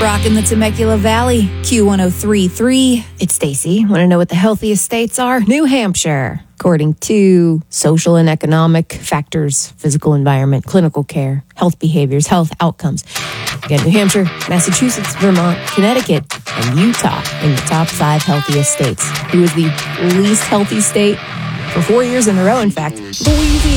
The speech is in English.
Rockin' the Temecula Valley, Q1033. It's Stacy. Want to know what the healthiest states are? New Hampshire. According to social and economic factors, physical environment, clinical care, health behaviors, health outcomes. Again, New Hampshire, Massachusetts, Vermont, Connecticut, and Utah in the top 5 healthiest states. Who is the least healthy state? For 4 years in a row, in fact, Louisiana.